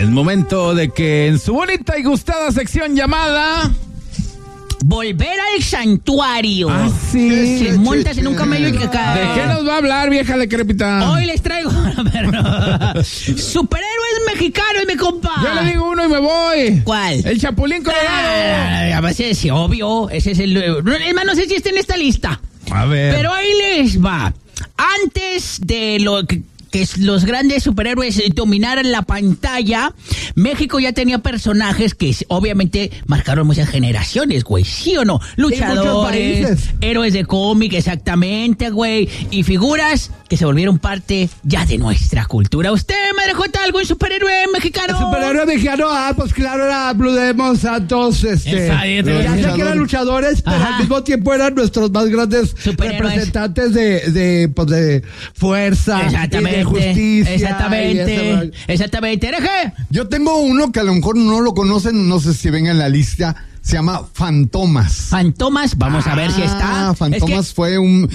Es momento de que en su bonita y gustada sección llamada... Volver al santuario. Ah, sí. Se montas en un camello y que cae. ¿De qué nos va a hablar, vieja decrépita? Hoy les traigo superhéroes mexicanos, mi compa. Yo le digo uno y me voy. ¿Cuál? El Chapulín Colorado. A veces es obvio. Ese es el... Es más, no sé si está en esta lista. A ver. Pero ahí les va. Antes de lo que los grandes superhéroes dominaran la pantalla, México ya tenía personajes que obviamente marcaron muchas generaciones, güey, ¿sí o no? Luchadores, héroes de cómic, exactamente, güey, y figuras que se volvieron parte ya de nuestra cultura. ¿Usted, Madre Jota, algún superhéroe mexicano? Superhéroe mexicano, pues claro, era Blue Demon Santos, ya sé que eran luchadores, pero al mismo tiempo eran nuestros más grandes representantes de fuerza, exactamente, de justicia. Exactamente. ¿Hereje? Yo tengo uno que a lo mejor no lo conocen, no sé si venga en la lista. Se llama Fantomas. Fantomas, vamos a ver si está. Fantomas fue un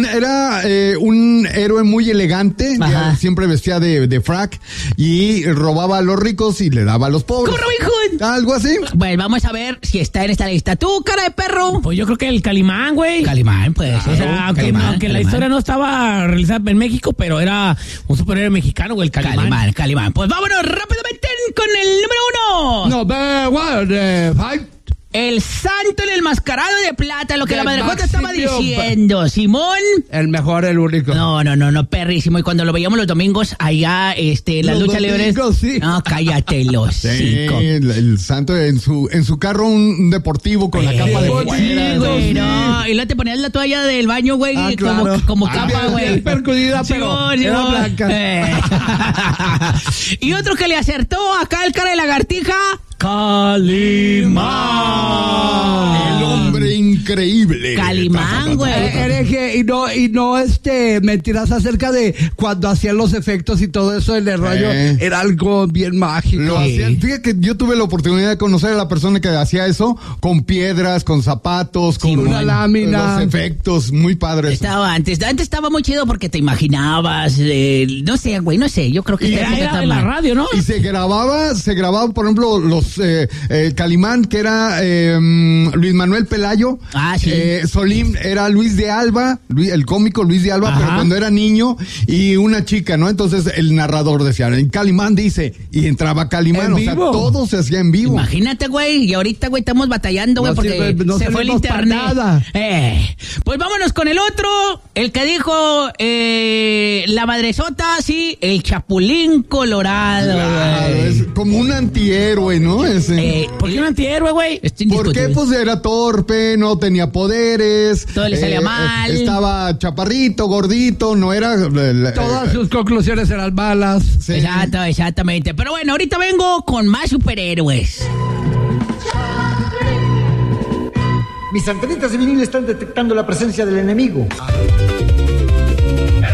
héroe muy elegante, siempre vestía de frac y robaba a los ricos y le daba a los pobres. ¡Corro, hijo! ¿Algo así? Bueno, vamos a ver si está en esta lista. ¿Tú, cara de perro? Pues yo creo que el Calimán, güey. Calimán, pues. O sea, aunque la historia no estaba realizada en México, pero era un superhéroe mexicano, güey, el Calimán. Calimán. Pues vámonos rápidamente con el número 1. Number 1, 5. El santo en el enmascarado de plata, lo que la Madrejota estaba diciendo. Simón. El mejor, el único. No, perrísimo. Y cuando lo veíamos los domingos allá, la lucha libre. Sí. No, cállate, los cinco. El santo en su carro, un deportivo con la capa de fuera. Güey, no. Y luego te ponías la toalla del baño, güey, como capa, güey. Percudida, pero era blanca. Y otro que le acertó acá el cara de lagartija. Calimán. El hombre increíble. Calimán, güey. Hereje, y no mentiras acerca de cuando hacían los efectos y todo eso en el rollo. Era algo bien mágico. Lo hacían. Fíjate que yo tuve la oportunidad de conocer a la persona que hacía eso con piedras, con zapatos, con una lámina. Los efectos, muy padres. Antes estaba muy chido porque te imaginabas, no sé, güey, yo creo que era en la radio, ¿no? Y se grababa, por ejemplo, los Calimán, que era Luis Manuel Pelayo. Sí. Solín era Luis de Alba, el cómico Luis de Alba, pero cuando era niño, y una chica, ¿no? Entonces el narrador decía, en Calimán dice, y entraba Calimán, o sea, todo se hacía en vivo. Imagínate, güey, y ahorita, güey, estamos batallando, güey, porque se fue el internet. Pues vámonos con el otro, el que dijo la madresota, sí, el Chapulín Colorado. Claro, es como un antihéroe, ¿no? ¿Por qué un antihéroe, güey? Porque pues era torpe, no tenía poderes. Todo le salía mal. Estaba chaparrito, gordito, no era... Todas sus conclusiones eran malas. Sí. Exactamente. Pero bueno, ahorita vengo con más superhéroes. Mis antenitas de vinil están detectando la presencia del enemigo.